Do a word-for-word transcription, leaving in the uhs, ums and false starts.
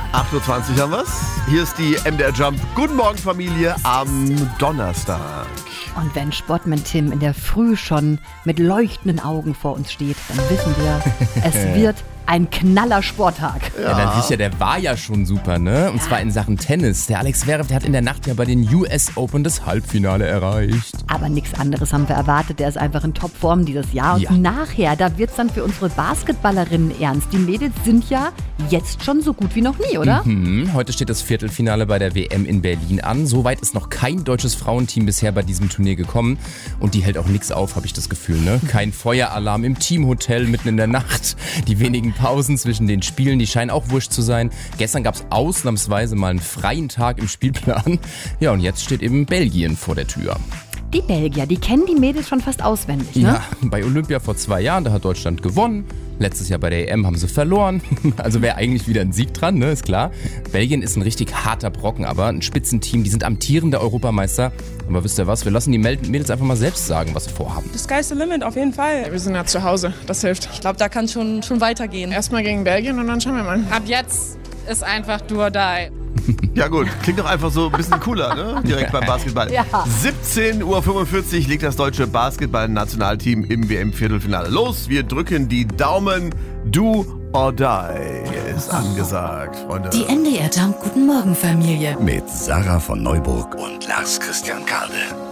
acht Uhr zwanzig haben wir's. Hier ist die M D R Jump. Guten Morgen, Familie, am Donnerstag. Und wenn Sportman Tim in der Früh schon mit leuchtenden Augen vor uns steht, dann wissen wir, es wird ein knaller Sporttag. Ja, der Riecher, der war ja schon super, ne? Und zwar in Sachen Tennis. Der Alex Zverev, der hat in der Nacht ja bei den U S Open das Halbfinale erreicht. Aber nichts anderes haben wir erwartet. Der ist einfach in Topform dieses Jahr. Und Ja. nachher, da wird's dann für unsere Basketballerinnen ernst. Die Mädels sind ja jetzt schon so gut wie noch nie, oder? Mhm. Heute steht das Viertelfinale bei der W M in Berlin an. Soweit ist noch kein deutsches Frauenteam bisher bei diesem Turnier gekommen. Und die hält auch nichts auf, habe ich das Gefühl, ne? Kein Feueralarm im Teamhotel mitten in der Nacht. Die wenigen Pausen zwischen den Spielen, die scheinen auch wurscht zu sein. Gestern gab es ausnahmsweise mal einen freien Tag im Spielplan. Ja, und jetzt steht eben Belgien vor der Tür. Die Belgier, die kennen die Mädels schon fast auswendig, ne? Ja, bei Olympia vor zwei Jahren, da hat Deutschland gewonnen. Letztes Jahr bei der E M haben sie verloren. Also wäre eigentlich wieder ein Sieg dran, ne, ist klar. Belgien ist ein richtig harter Brocken, aber ein Spitzenteam. Die sind amtierende Europameister. Aber wisst ihr was, wir lassen die Mädels einfach mal selbst sagen, was sie vorhaben. The sky's the limit, auf jeden Fall. Wir sind ja zu Hause, das hilft. Ich glaube, da kann schon, schon weitergehen. Erstmal gegen Belgien und dann schauen wir mal. Ab jetzt ist einfach do or die. Ja gut, klingt doch einfach so ein bisschen cooler, ne? Direkt beim Basketball. Ja. siebzehn Uhr fünfundvierzig legt das deutsche Basketball-Nationalteam im W M-Viertelfinale los. Wir drücken die Daumen. Do or die ist angesagt, Freunde. Die M D R Jump Guten Morgen Familie. Mit Sarah von Neuburg und Lars Christian Kade.